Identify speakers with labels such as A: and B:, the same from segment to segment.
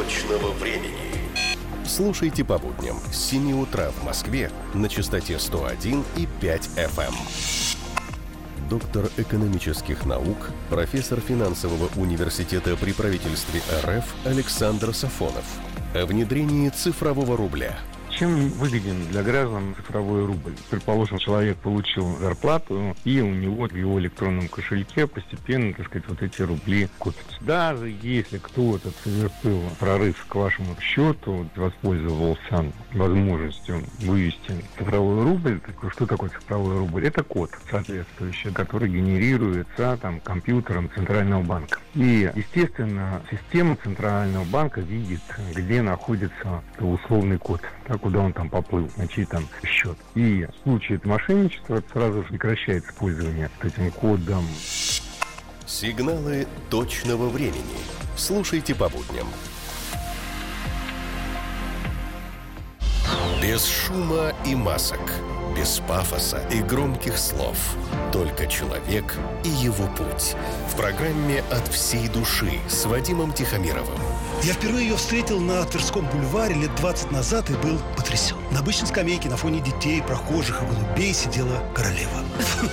A: точного времени. Слушайте по будням с 7 утра в Москве на частоте 101,5 FM. Доктор экономических наук, профессор финансового университета при правительстве РФ Александр Сафонов. О внедрении цифрового рубля.
B: Чем выгоден для граждан цифровой рубль? Предположим, человек получил зарплату, и у него в его электронном кошельке постепенно, вот эти рубли копятся. Даже если кто-то совершил прорыв к вашему счету, воспользовался возможностью вывести цифровой рубль, что такое цифровой рубль? Это код соответствующий, который генерируется компьютером Центрального банка. И, естественно, система Центрального банка видит, где находится условный код, куда он поплыл, на чей счет. И в случае мошенничества сразу же прекращает использование этим кодом.
A: Сигналы точного времени. Слушайте по будням. Без шума и масок, без пафоса и громких слов. Только человек и его путь. В программе «От всей души» с Вадимом Тихомировым.
C: Я впервые ее встретил на Тверском бульваре лет 20 назад и был потрясен. На обычной скамейке на фоне детей, прохожих и голубей сидела королева.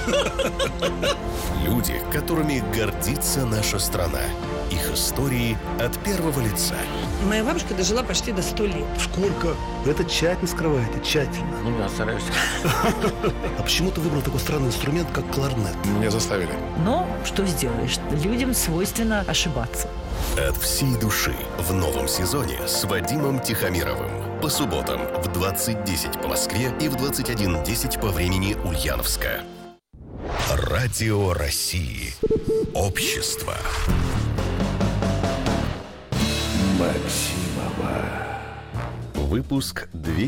A: Люди, которыми гордится наша страна. Их истории от первого лица.
D: Моя бабушка дожила почти до 100 лет.
C: Сколько? Вы это тщательно скрываете, тщательно.
E: Да, стараюсь.
C: А почему ты выбрал такой странный инструмент, как кларнет?
E: Меня заставили.
D: Но что сделаешь? Людям свойственно ошибаться.
A: От всей души в новом сезоне с Вадимом Тихомировым. По субботам в 20:10 по Москве и в 21:10 по времени Ульяновска. Радио России. Общество. Выпуск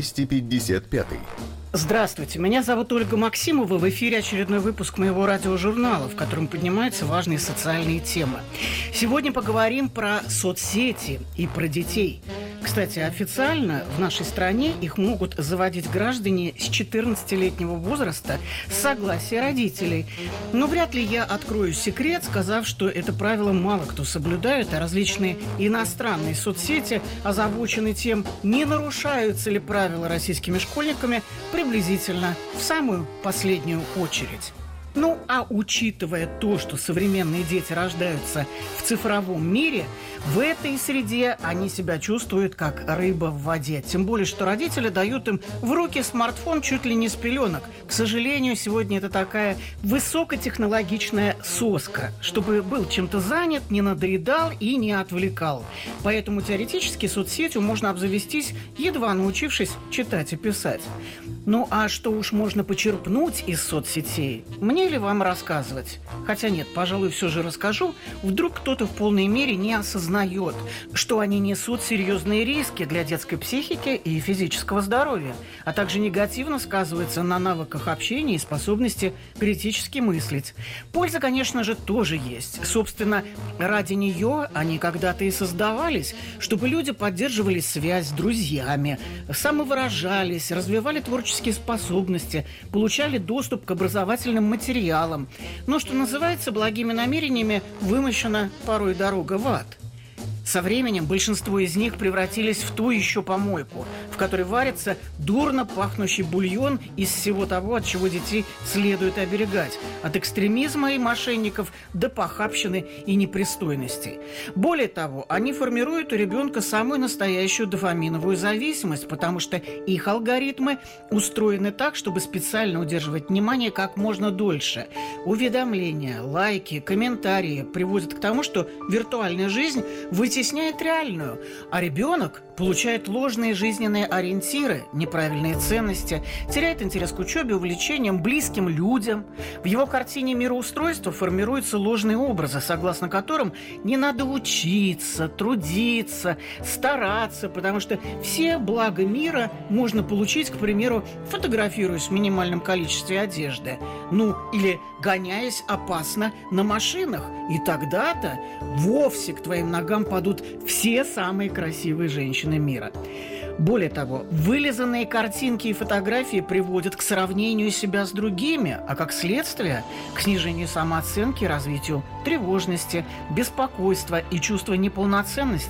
A: 255.
F: Здравствуйте, меня зовут Ольга Максимова. В эфире очередной выпуск моего радиожурнала, в котором поднимаются важные социальные темы. Сегодня поговорим про соцсети и про детей. Кстати, официально в нашей стране их могут заводить граждане с 14-летнего возраста с согласия родителей. Но вряд ли я открою секрет, сказав, что это правило мало кто соблюдает, а различные иностранные соцсети озабочены тем, не нарушаются ли правила российскими школьниками приблизительно в самую последнюю очередь. Ну, а учитывая то, что современные дети рождаются в цифровом мире, в этой среде они себя чувствуют как рыба в воде. Тем более, что родители дают им в руки смартфон чуть ли не с пеленок. К сожалению, сегодня это такая высокотехнологичная соска, чтобы был чем-то занят, не надоедал и не отвлекал. Поэтому теоретически соцсетью можно обзавестись, едва научившись читать и писать. Ну, а что уж можно почерпнуть из соцсетей? Мне ли вам рассказывать? Хотя нет, пожалуй, все же расскажу. Вдруг кто-то в полной мере не осознает, что они несут серьезные риски для детской психики и физического здоровья, а также негативно сказываются на навыках общения и способности критически мыслить. Польза, конечно же, тоже есть. Собственно, ради нее они когда-то и создавались, чтобы люди поддерживали связь с друзьями, самовыражались, развивали творческие способности, получали доступ к образовательным материалам. Но, что называется, благими намерениями вымощена порой дорога в ад. Со временем большинство из них превратились в ту еще помойку, в которой варится дурно пахнущий бульон из всего того, от чего детей следует оберегать. От экстремизма и мошенников до похабщины и непристойностей. Более того, они формируют у ребенка самую настоящую дофаминовую зависимость, потому что их алгоритмы устроены так, чтобы специально удерживать внимание как можно дольше. Уведомления, лайки, комментарии приводят к тому, что виртуальная жизнь вытесняет реальную, а ребенок получает ложные жизненные ориентиры, неправильные ценности, теряет интерес к учебе, увлечениям, близким людям. В его картине мироустройства формируются ложные образы, согласно которым не надо учиться, трудиться, стараться, потому что все блага мира можно получить, к примеру, фотографируясь в минимальном количестве одежды, или гоняясь опасно на машинах. И тогда-то вовсе к твоим ногам падут все самые красивые женщины мира. Более того, вылизанные картинки и фотографии приводят к сравнению себя с другими, а как следствие – к снижению самооценки, развитию тревожности, беспокойства и чувства неполноценности.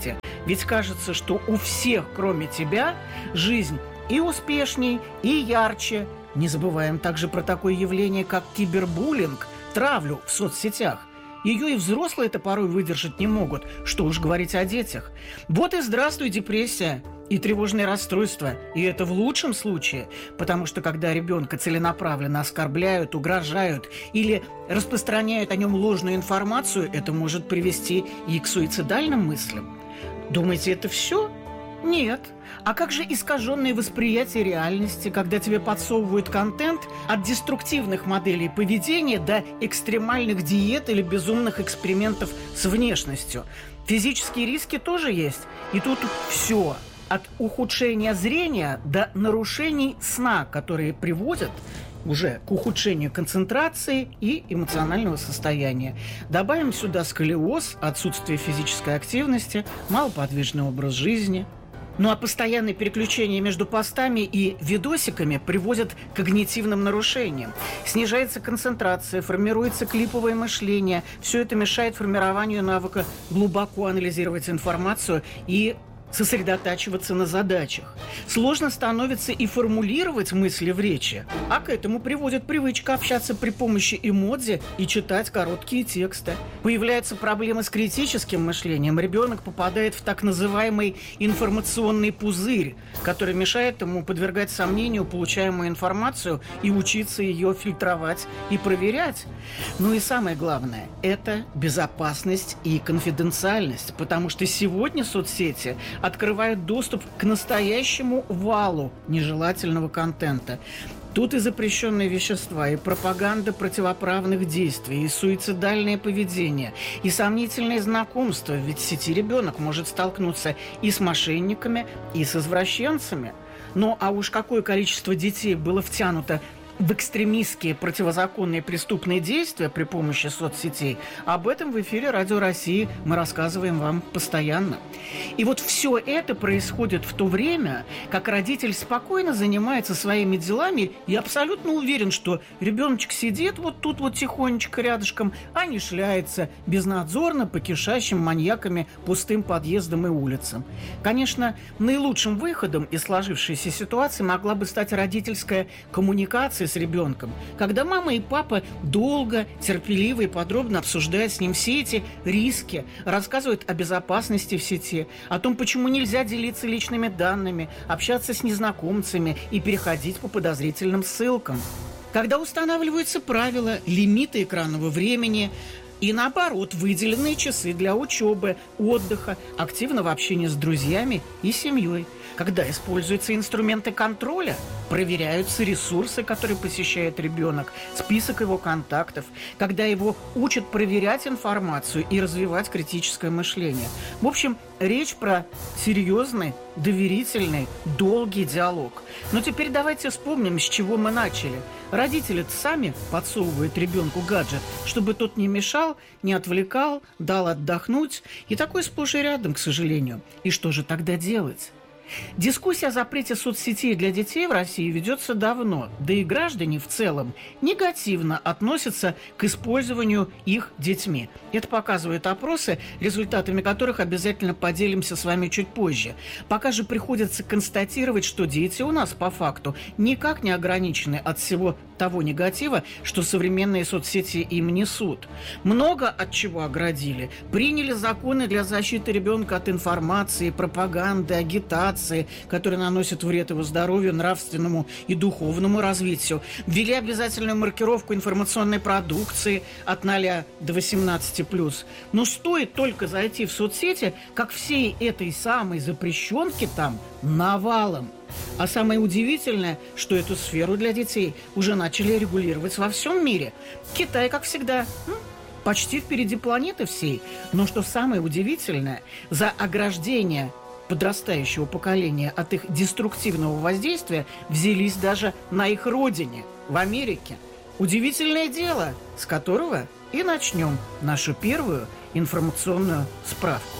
F: Ведь кажется, что у всех, кроме тебя, жизнь и успешней, и ярче. Не забываем также про такое явление, как кибербуллинг, травлю в соцсетях. Ее и взрослые-то порой выдержать не могут, что уж говорить о детях. Вот и здравствуй, депрессия и тревожные расстройства. И это в лучшем случае, потому что когда ребенка целенаправленно оскорбляют, угрожают или распространяют о нем ложную информацию, это может привести и к суицидальным мыслям. Думаете, это все? Нет. А как же искаженное восприятие реальности, когда тебе подсовывают контент от деструктивных моделей поведения до экстремальных диет или безумных экспериментов с внешностью? Физические риски тоже есть. И тут все. От ухудшения зрения до нарушений сна, которые приводят уже к ухудшению концентрации и эмоционального состояния. Добавим сюда сколиоз, отсутствие физической активности, малоподвижный образ жизни. Ну а постоянное переключение между постами и видосиками приводит к когнитивным нарушениям. Снижается концентрация, формируется клиповое мышление. Все это мешает формированию навыка глубоко анализировать информацию и сосредотачиваться на задачах. Сложно становится и формулировать мысли в речи. А к этому приводит привычка общаться при помощи эмодзи и читать короткие тексты. Появляются проблемы с критическим мышлением. Ребенок попадает в так называемый информационный пузырь, который мешает ему подвергать сомнению получаемую информацию и учиться ее фильтровать и проверять. Ну и самое главное – это безопасность и конфиденциальность, потому что сегодня соцсети открывают доступ к настоящему валу нежелательного контента. Тут и запрещенные вещества, и пропаганда противоправных действий, и суицидальное поведение, и сомнительные знакомства. Ведь в сети ребенок может столкнуться и с мошенниками, и с извращенцами. Ну а уж какое количество детей было втянуто в экстремистские противозаконные преступные действия при помощи соцсетей, об этом в эфире Радио России мы рассказываем вам постоянно. И вот все это происходит в то время, как родитель спокойно занимается своими делами и абсолютно уверен, что ребеночек сидит вот тут вот тихонечко рядышком, а не шляется безнадзорно по кишащим маньяками пустым подъездам и улицам. Конечно, наилучшим выходом из сложившейся ситуации могла бы стать родительская коммуникация с ребенком, когда мама и папа долго, терпеливо и подробно обсуждают с ним все эти риски, рассказывают о безопасности в сети, о том, почему нельзя делиться личными данными, общаться с незнакомцами и переходить по подозрительным ссылкам. Когда устанавливаются правила, лимиты экранного времени и, наоборот, выделенные часы для учебы, отдыха, активного общения с друзьями и семьей. Когда используются инструменты контроля, проверяются ресурсы, которые посещает ребенок, список его контактов, когда его учат проверять информацию и развивать критическое мышление. В общем, речь про серьезный, доверительный, долгий диалог. Но теперь давайте вспомним, с чего мы начали. Родители-то сами подсовывают ребенку гаджет, чтобы тот не мешал, не отвлекал, дал отдохнуть. И такое сплошь и рядом, к сожалению. И что же тогда делать? Дискуссия о запрете соцсетей для детей в России ведется давно, да и граждане в целом негативно относятся к использованию их детьми. Это показывают опросы, результатами которых обязательно поделимся с вами чуть позже. Пока же приходится констатировать, что дети у нас по факту никак не ограничены от всего того негатива, что современные соцсети им несут. Много от чего оградили. Приняли законы для защиты ребенка от информации, пропаганды, агитации, которые наносят вред его здоровью, нравственному и духовному развитию. Ввели обязательную маркировку информационной продукции от 0 до 18+. Но стоит только зайти в соцсети, как всей этой самой запрещенки там навалом. А самое удивительное, что эту сферу для детей уже начали регулировать во всем мире. Китай, как всегда, почти впереди планеты всей. Но что самое удивительное, за ограждение подрастающего поколения от их деструктивного воздействия взялись даже на их родине, в Америке. Удивительное дело, с которого и начнем нашу первую информационную справку.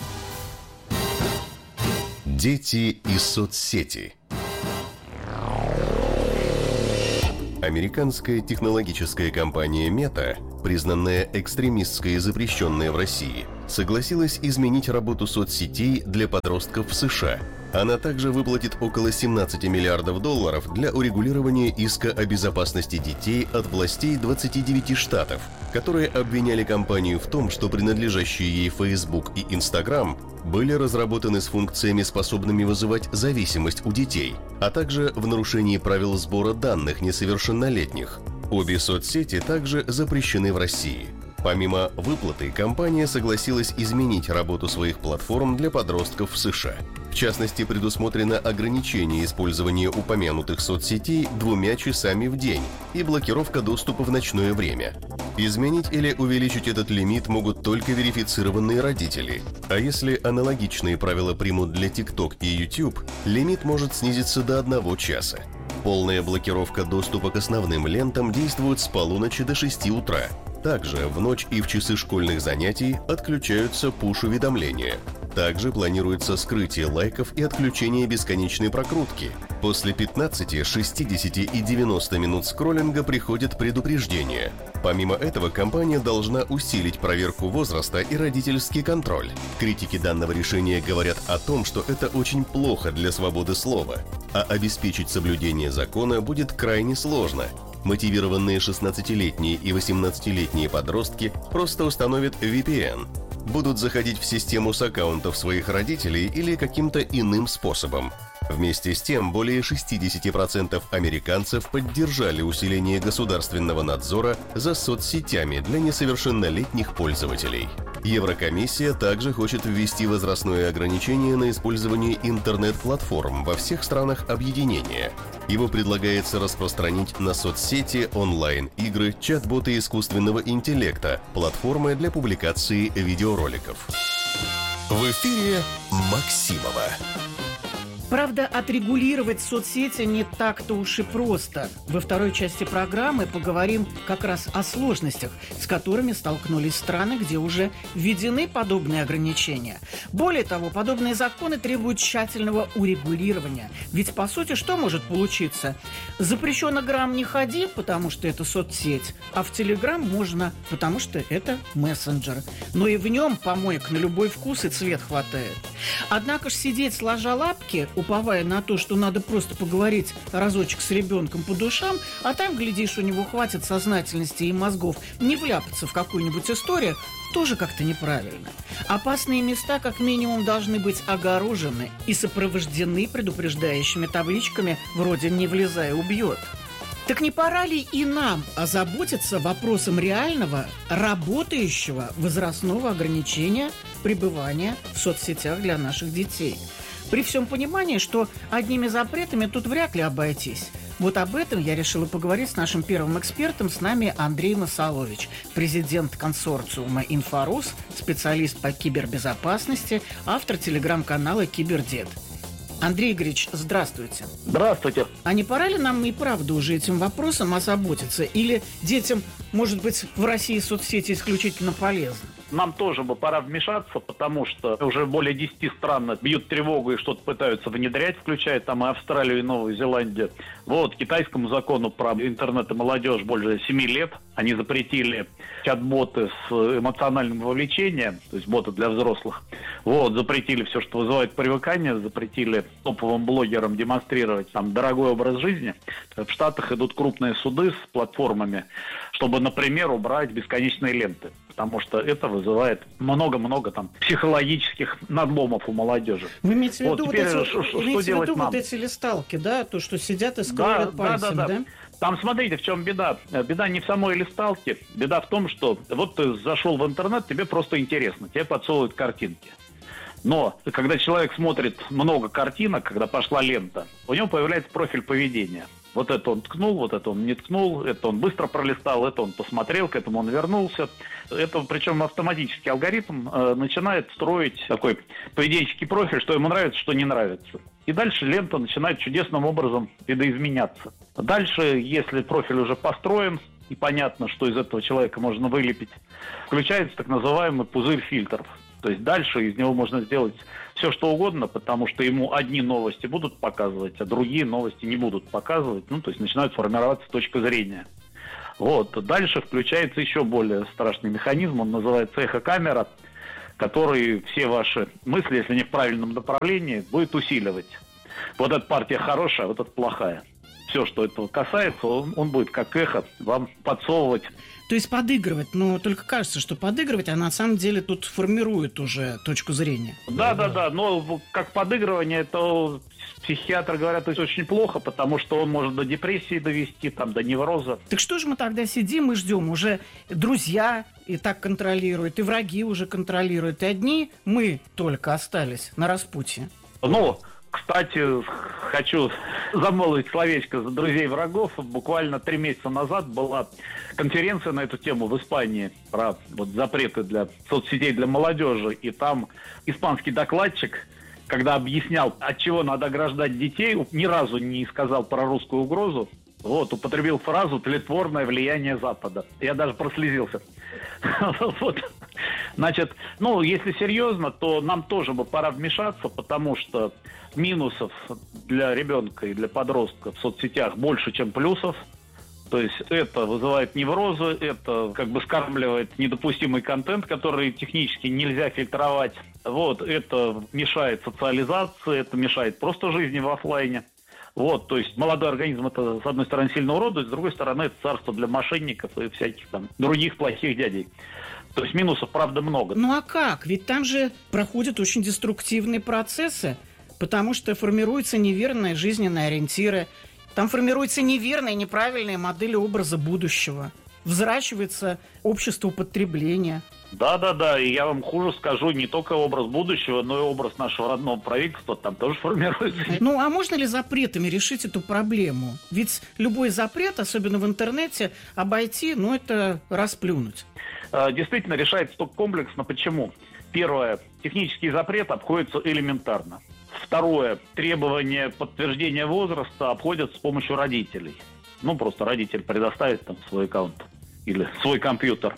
A: Дети и соцсети. Американская технологическая компания Meta, признанная экстремистской и запрещенная в России, согласилась изменить работу соцсетей для подростков в США. Она также выплатит около $17 миллиардов для урегулирования иска о безопасности детей от властей 29 штатов, которые обвиняли компанию в том, что принадлежащие ей Facebook и Instagram были разработаны с функциями, способными вызывать зависимость у детей, а также в нарушении правил сбора данных несовершеннолетних. Обе соцсети также запрещены в России. Помимо выплаты, компания согласилась изменить работу своих платформ для подростков в США. В частности, предусмотрено ограничение использования упомянутых соцсетей 2 часами в день и блокировка доступа в ночное время. Изменить или увеличить этот лимит могут только верифицированные родители. А если аналогичные правила примут для TikTok и YouTube, лимит может снизиться до 1 часа. Полная блокировка доступа к основным лентам действует с полуночи до 6 утра. Также в ночь и в часы школьных занятий отключаются пуш-уведомления. Также планируется скрытие лайков и отключение бесконечной прокрутки. После 15, 60 и 90 минут скроллинга приходит предупреждение. Помимо этого, компания должна усилить проверку возраста и родительский контроль. Критики данного решения говорят о том, что это очень плохо для свободы слова, а обеспечить соблюдение закона будет крайне сложно. Мотивированные 16-летние и 18-летние подростки просто установят VPN, будут заходить в систему с аккаунтов своих родителей или каким-то иным способом. Вместе с тем, более 60% американцев поддержали усиление государственного надзора за соцсетями для несовершеннолетних пользователей. Еврокомиссия также хочет ввести возрастное ограничение на использование интернет-платформ во всех странах объединения. Его предлагается распространить на соцсети, онлайн-игры, чат-боты искусственного интеллекта, платформы для публикации видеороликов.
E: В эфире Максимова.
F: Правда, отрегулировать соцсети не так-то уж и просто. Во второй части программы поговорим как раз о сложностях, с которыми столкнулись страны, где уже введены подобные ограничения. Более того, подобные законы требуют тщательного урегулирования. Ведь, по сути, что может получиться? Запрещено грамм не ходи, потому что это соцсеть, а в Телеграм можно, потому что это мессенджер. Но и в нем помоек на любой вкус и цвет хватает. Однако ж сидеть сложа лапки, уповая на то, что надо просто поговорить разочек с ребенком по душам, а там, глядишь, у него хватит сознательности и мозгов не вляпаться в какую-нибудь историю, тоже как-то неправильно. Опасные места как минимум должны быть огорожены и сопровождены предупреждающими табличками вроде «Не влезай, убьет». Так не пора ли и нам озаботиться вопросом реального, работающего возрастного ограничения пребывания в соцсетях для наших детей? При всем понимании, что одними запретами тут вряд ли обойтись. Вот об этом я решила поговорить с нашим первым экспертом. С нами Андрей Масалович, президент консорциума «Инфорус», специалист по кибербезопасности, автор телеграм-канала «Кибердед». Андрей Игоревич, здравствуйте.
G: Здравствуйте.
F: А не пора ли нам и правда уже этим вопросом озаботиться? Или детям, может быть, в России соцсети исключительно полезны?
G: Нам тоже бы пора вмешаться, потому что уже более 10 стран бьют тревогу и что-то пытаются внедрять, включая там и Австралию, и Новую Зеландию. Вот, китайскому закону про интернет и молодежь более 7 лет. Они запретили чат-боты с эмоциональным вовлечением, то есть боты для взрослых. Вот, запретили все, что вызывает привыкание, запретили топовым блогерам демонстрировать там дорогой образ жизни. В Штатах идут крупные суды с платформами, чтобы, например, убрать бесконечные ленты. Потому что это вызывает много-много там психологических надломов у молодежи.
F: Вы имеете в виду,
G: вот
F: вот эти листалки, да? То, что сидят и скроллят пальцем, да?
G: Там, смотрите, в чем беда. Беда не в самой листалке. Беда в том, что вот ты зашел в интернет, тебе просто интересно. Тебе подсовывают картинки. Но когда человек смотрит много картинок, когда пошла лента, у него появляется профиль поведения. Вот это он ткнул, вот это он не ткнул, это он быстро пролистал, это он посмотрел, к этому он вернулся. Это, причем автоматический алгоритм начинает строить такой поведенческий профиль, что ему нравится, что не нравится. И дальше лента начинает чудесным образом видоизменяться. Дальше, если профиль уже построен, и понятно, что из этого человека можно вылепить, включается так называемый пузырь фильтров. То есть дальше из него можно сделать все, что угодно, потому что ему одни новости будут показывать, а другие новости не будут показывать. То есть начинает формироваться точка зрения. Вот. Дальше включается еще более страшный механизм, он называется эхокамера, который все ваши мысли, если не в правильном направлении, будет усиливать. Вот эта партия хорошая, вот эта плохая. Все, что этого касается, он будет как эхо вам подсовывать.
F: То есть подыгрывать, но только кажется, что подыгрывать, а на самом деле тут формирует уже точку зрения.
G: Да, но как подыгрывание, это психиатры говорят, это очень плохо, потому что он может до депрессии довести, там, до невроза.
F: Так что же мы тогда сидим и ждем? Уже друзья и так контролируют, и враги уже контролируют, и одни мы только остались на распутье.
G: Кстати, хочу замолвить словечко за друзей врагов. Буквально 3 месяца назад была конференция на эту тему в Испании про запреты для соцсетей для молодежи. И там испанский докладчик, когда объяснял, от чего надо ограждать детей, ни разу не сказал про русскую угрозу. Употребил фразу «тлетворное влияние Запада». Я даже прослезился. Значит, если серьезно, то нам тоже бы пора вмешаться, потому что минусов для ребенка и для подростка в соцсетях больше, чем плюсов. То есть это вызывает неврозы, это скармливает недопустимый контент, который технически нельзя фильтровать. Это мешает социализации, это мешает просто жизни в офлайне. То есть молодой организм это, с одной стороны, сильно уродует, с другой стороны, это царство для мошенников и всяких там других плохих дядей. То есть минусов, правда, много.
F: А как? Ведь там же проходят очень деструктивные процессы, потому что формируются неверные жизненные ориентиры, там формируются неверные, неправильные модели образа будущего, взращивается общество потребления.
G: Да, и я вам хуже скажу, не только образ будущего, но и образ нашего родного правительства там тоже формируется.
F: А можно ли запретами решить эту проблему? Ведь любой запрет, особенно в интернете, обойти, это расплюнуть.
G: Действительно, решается только комплексно. Почему? Первое, технический запрет обходится элементарно. Второе, требование подтверждения возраста обходят с помощью родителей. Просто родитель предоставит там свой аккаунт или свой компьютер.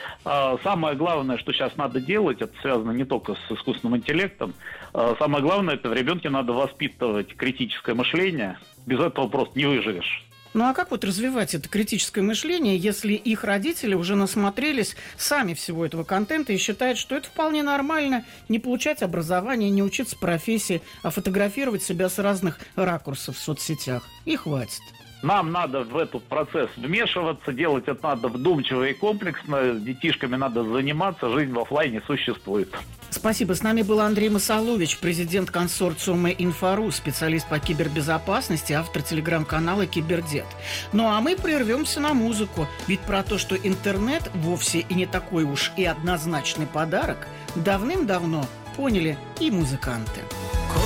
G: Самое главное, что сейчас надо делать, это связано не только с искусственным интеллектом, самое главное, это в ребенке надо воспитывать критическое мышление, без этого просто не выживешь.
F: А как развивать это критическое мышление, если их родители уже насмотрелись сами всего этого контента и считают, что это вполне нормально не получать образование, не учиться профессии, а фотографировать себя с разных ракурсов в соцсетях? И хватит.
G: Нам надо в этот процесс вмешиваться, делать это надо вдумчиво и комплексно, с детишками надо заниматься, жизнь в офлайне существует.
F: Спасибо. С нами был Андрей Масалович, президент консорциума «Инфору», специалист по кибербезопасности, автор телеграм-канала «Кибердед». А мы прервемся на музыку, ведь про то, что интернет вовсе и не такой уж и однозначный подарок, давным-давно поняли и музыканты.